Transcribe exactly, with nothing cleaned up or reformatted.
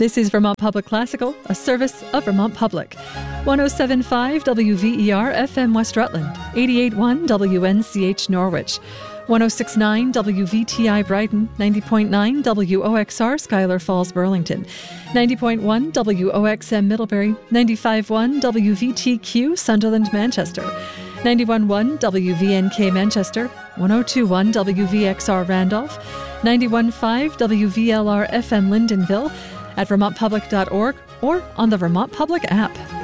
This is Vermont Public Classical, a service of Vermont Public. one oh seven point five W V E R F M West Rutland, eighty-eight point one W N C H Norwich, one oh six point nine W V T I Brighton, ninety point nine W O X R Schuyler Falls Burlington, ninety point one W O X M Middlebury, ninety-five point one W V T Q Sunderland Manchester, ninety-one point one W V N K Manchester, one oh two point one W V X R Randolph, ninety-one point five W V L R F M Lyndonville, at vermont public dot org or on the Vermont Public app.